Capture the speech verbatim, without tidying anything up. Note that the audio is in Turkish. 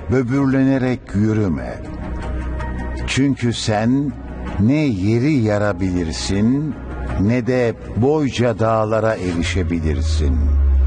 böbürlenerek yürüme. Çünkü sen ne yeri yarabilirsin ne de boyca dağlara erişebilirsin.